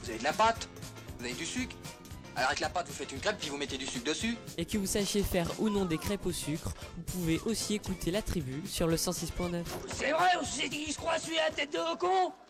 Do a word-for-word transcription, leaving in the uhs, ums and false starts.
Vous avez de la pâte, vous avez du sucre. Alors avec la pâte, vous faites une crêpe, puis vous mettez du sucre dessus. Et que vous sachiez faire ou non des crêpes au sucre, vous pouvez aussi écouter La Tribu sur le cent six point neuf. C'est vrai, on s'est dit, je crois, je suis à la tête de con.